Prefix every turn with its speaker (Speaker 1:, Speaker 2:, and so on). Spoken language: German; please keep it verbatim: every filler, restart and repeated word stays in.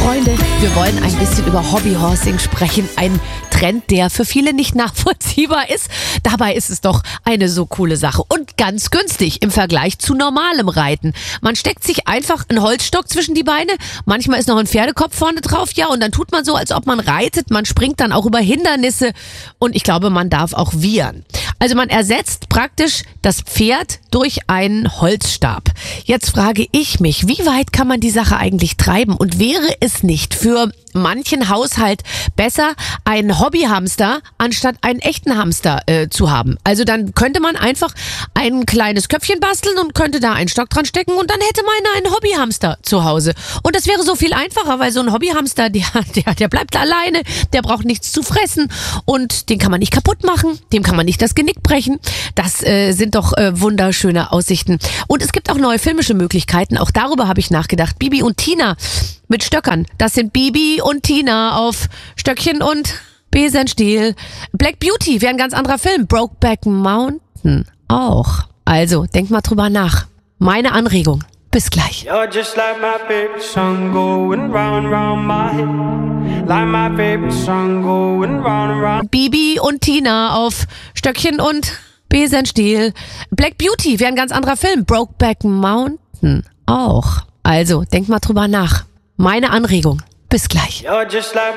Speaker 1: Freunde, wir wollen ein bisschen über Hobbyhorsing sprechen. Ein Trend, der für viele nicht nachvollziehbar ist. Dabei ist es doch eine so coole Sache und ganz günstig im Vergleich zu normalem Reiten. Man steckt sich einfach einen Holzstock zwischen die Beine. Manchmal ist noch ein Pferdekopf vorne drauf. Ja, und dann tut man so, als ob man reitet. Man springt dann auch über Hindernisse und ich glaube, man darf auch wiehern. Also man ersetzt praktisch das Pferd durch einen Holzstab. Jetzt frage ich mich, wie weit kann man die Sache eigentlich treiben? Und wäre es nicht für manchen Haushalt besser, einen Hobbyhamster anstatt einen echten Hamster äh, zu haben? Also dann könnte man einfach ein kleines Köpfchen basteln und könnte da einen Stock dran stecken und dann hätte man einen Hobbyhamster zu Hause. Und das wäre so viel einfacher, weil so ein Hobbyhamster, der, der, der bleibt alleine, der braucht nichts zu fressen und den kann man nicht kaputt machen, dem kann man nicht das Genick brechen. Das äh, sind doch äh, wunderschöne Aussichten. Und es gibt auch neue filmische Möglichkeiten, auch darüber habe ich nachgedacht. Bibi und Tina mit Stöckern. Das sind Bibi und Tina auf Stöckchen und Besenstiel. Black Beauty wäre ein ganz anderer Film. Brokeback Mountain auch. Also, denk mal drüber nach. Meine Anregung. Bis gleich.
Speaker 2: You're just like my favorite song going round, round my head. Like my favorite song going round, round.
Speaker 1: Bibi und Tina auf Stöckchen und Besenstiel. Black Beauty wäre ein ganz anderer Film. Brokeback Mountain auch. Also, denk mal drüber nach. Meine Anregung. Bis gleich.
Speaker 2: You're just like